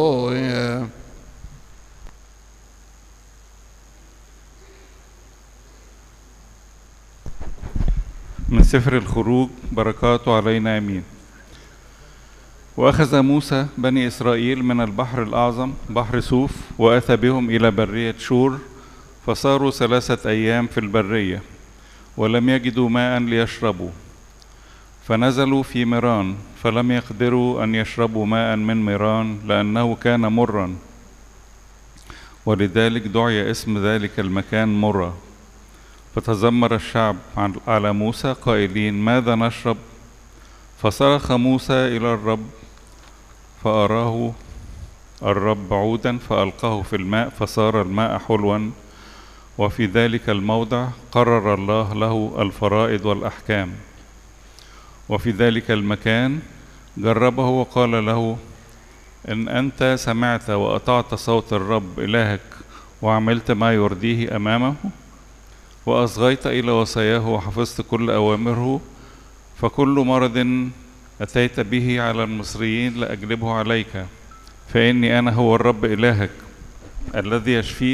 من سفر الخروج، بركاته علينا امين. واخذ موسى بني اسرائيل من البحر الاعظم بحر سوف، واتى بهم الى بريه شور، فصاروا 3 ايام في البريه ولم يجدوا ماء ليشربوا، فنزلوا في ميران، فلم يقدروا ان يشربوا ماء من ميران لانه كان مرا، ولذلك دعي اسم ذلك المكان مرة. فتذمر الشعب على موسى قائلين: ماذا نشرب؟ فصرخ موسى إلى الرب، فأراه الرب عودا فألقاه في الماء، فصار الماء حلوا. وفي ذلك الموضع قرر الله له الفرائض والأحكام. وفي ذلك المكان جربه وقال له: إن أنت سمعت وأطعت صوت الرب إلهك وعملت ما يرضيه أمامه، وأصغيت إلى وصاياه وحفظت كل أوامره، فكل مرض أتيت به على المصريين لأجلبه عليك، فإني أنا هو الرب إلهك الذي يشفيك.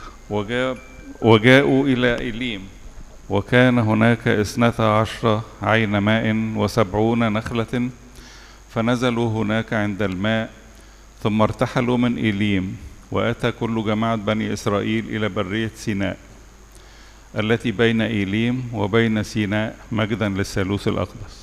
وجاءوا إلى إليم، وكان هناك 12 عين ماء و70 نخلة، فنزلوا هناك عند الماء، ثم ارتحلوا من إليم. وأتى كل جماعة بني إسرائيل إلى برية سيناء التي بين إليم وبين سيناء، مجدا للثالوث الأقدس.